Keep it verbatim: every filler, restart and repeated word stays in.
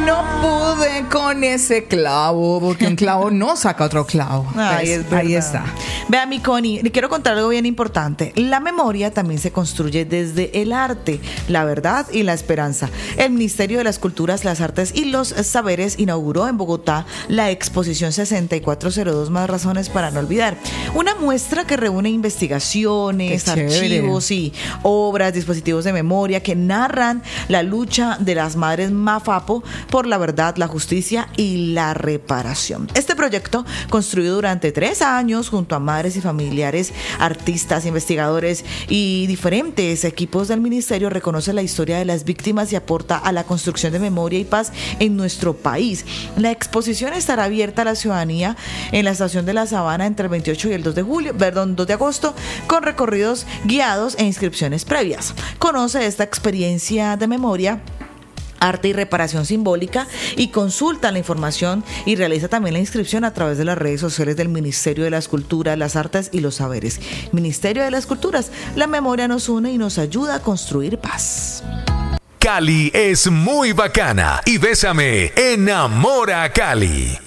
no pude con ese clavo, porque un clavo no saca otro clavo. Ay, Pues, es verdad. ahí está. Vea, mi Connie, le quiero contar algo bien importante. La memoria también se construye desde el arte, la verdad y la esperanza. El Ministerio de las Culturas, las Artes y los Saberes inauguró en Bogotá la exposición sesenta y cuatro cero dos Más Razones para No Olvidar. Una muestra que reúne investigaciones, Qué chévere. archivos y obras, dispositivos de memoria que narran la lucha de las madres Mafapo por la verdad, la justicia y la reparación. Este proyecto, construido durante tres años junto a madres y familiares, artistas, investigadores y diferentes equipos del ministerio, reconoce la historia de las víctimas y aporta a la construcción de memoria y paz en nuestro país. La exposición estará abierta a la ciudadanía en la estación de La Sabana entre el veintiocho y el dos de julio, perdón, dos de agosto, con recorridos guiados e inscripciones previas. Conoce esta experiencia de memoria, arte y reparación simbólica y consulta la información y realiza también la inscripción a través de las redes sociales del Ministerio de las Culturas, las Artes y los Saberes. Ministerio de las Culturas, la memoria nos une y nos ayuda a construir paz. Cali es muy bacana y Bésame enamora a Cali.